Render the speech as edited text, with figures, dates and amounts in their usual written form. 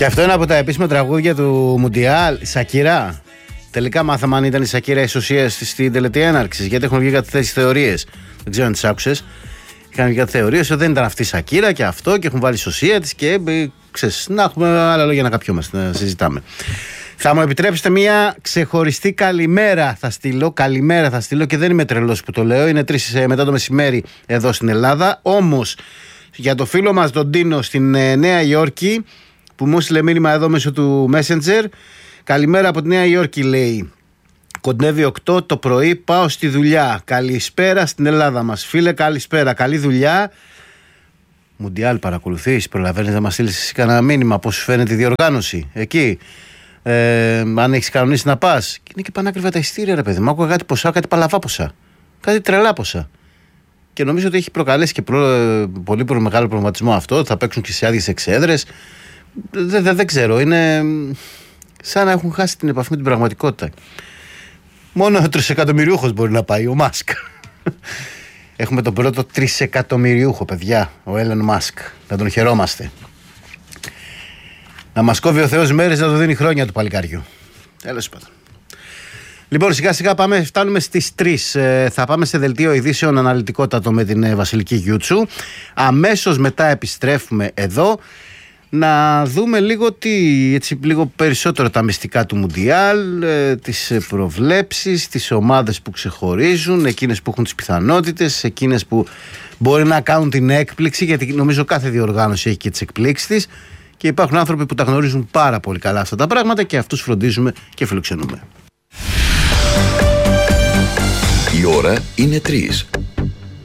Και αυτό είναι από τα επίσημα τραγούδια του Μουντιάλ. Η Σακίρα. Τελικά μάθαμε αν ήταν η Σακίρα ισοσία στην τελετή έναρξης. Γιατί έχουν βγει κάτι τέτοιες θεωρίες. Δεν ξέρω αν τις άκουσες. Είχαν βγει κάτι θεωρίες ότι δεν ήταν αυτή η Σακίρα και αυτό και έχουν βάλει ισοσία της και ξέρεις, να έχουμε άλλα λόγια να καπιόμαστε, να συζητάμε. Θα μου επιτρέψετε μια ξεχωριστή καλημέρα θα στείλω. Καλημέρα θα στείλω και δεν είμαι τρελός που το λέω. Είναι 3 μετά το μεσημέρι εδώ στην Ελλάδα. Όμως για το φίλο μας τον Τίνο στην Νέα Υόρκη που μου έστειλε μήνυμα εδώ μέσω του Messenger. Καλημέρα από τη Νέα Υόρκη, λέει. Κοντεύει 8 το πρωί, πάω στη δουλειά. Καλησπέρα στην Ελλάδα μας. Φίλε, καλησπέρα. Καλή δουλειά. Μουντιάλ παρακολουθείς, προλαβαίνεις να μας στείλεις κανένα μήνυμα πώς σου φαίνεται η διοργάνωση εκεί. Αν έχεις κανονίσει να πας. Και είναι και πανάκριβα τα ειστήρια, ρε παιδί μου. Άκουγα κάτι ποσά, κάτι παλαβά ποσά. Κάτι τρελά ποσά. Και νομίζω ότι έχει προκαλέσει και πολύ μεγάλο προβληματισμό αυτό. Θα παίξουν και σε άδειες εξέδρες. Δεν ξέρω. Είναι σαν να έχουν χάσει την επαφή με την πραγματικότητα. Μόνο ο 3 εκατομμυριούχος μπορεί να πάει, ο Μάσκ. Έχουμε τον πρώτο 3 εκατομμυριούχο, παιδιά, ο Έλον Μάσκ. Να τον χαιρόμαστε. Να μας κόβει ο Θεός μέρες, να του δίνει χρόνια του παλικάριου. Τέλος πάντων. Λοιπόν, σιγά σιγά φτάνουμε στις 3. Θα πάμε σε δελτίο ειδήσεων αναλυτικότατο με την Βασιλική Γιούτσου. Αμέσως μετά επιστρέφουμε εδώ να δούμε λίγο περισσότερο τα μυστικά του Μουντιάλ, τις προβλέψεις, τις ομάδες που ξεχωρίζουν, εκείνες που έχουν τις πιθανότητες, εκείνες που μπορεί να κάνουν την έκπληξη, γιατί νομίζω κάθε διοργάνωση έχει και τις εκπλήξεις της και υπάρχουν άνθρωποι που τα γνωρίζουν πάρα πολύ καλά αυτά τα πράγματα και αυτούς φροντίζουμε και φιλοξενούμε. Η ώρα είναι 3.